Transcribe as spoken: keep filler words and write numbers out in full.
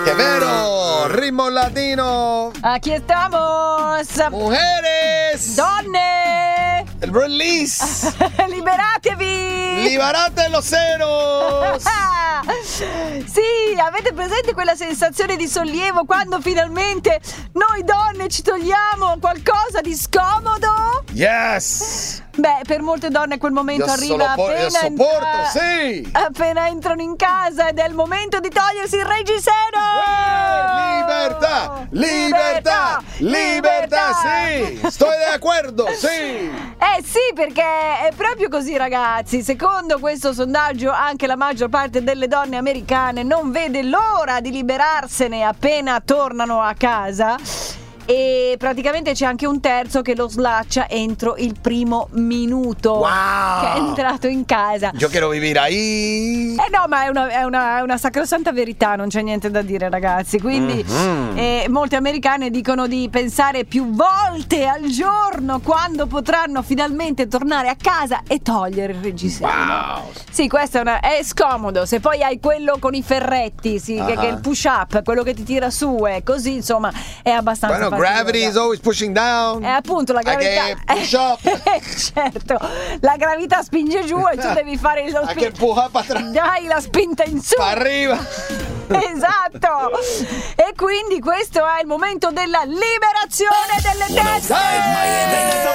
Che vero, ritmo latino. Aquí estamos. Mujeres. Donne. El release. Liberatevi. Liberate los ceros. Sì, avete presente quella sensazione di sollievo quando finalmente noi donne ci togliamo qualcosa di scomodo? Yes. Beh, per molte donne quel momento Io arriva po- appena io sopporto, entra- sì. appena entrano in casa ed è il momento di togliersi il reggiseno. Libertà, libertà, libertà, sì. Estoy de acuerdo, sì. Eh sì, perché è proprio così, ragazzi. Secondo questo sondaggio anche la maggior parte delle donne americane non vede l'ora di liberarsene appena tornano a casa. E praticamente c'è anche un terzo che lo slaccia entro il primo minuto Wow. che è entrato in casa. Io quiero vivere ahí. Eh no, ma è una, è una, è una sacrosanta verità, non c'è niente da dire, ragazzi. Quindi Mm-hmm. eh, molte americane dicono di pensare più volte al giorno quando potranno finalmente tornare a casa e togliere il reggiseno. Wow. Sì, questo è, una, è scomodo. Se poi hai quello con i ferretti, sì, che, Uh-huh. che è il push up, quello che ti tira su e così, insomma, è abbastanza Bueno, fastidioso. gravity is always pushing down. È appunto la gravità. Hay que push up. Certo, la gravità spinge giù e tu devi fare il Hay que empujar para atrás. dai la spinta in su. Para arriba. Esatto. E quindi questo è il momento della liberazione delle teste.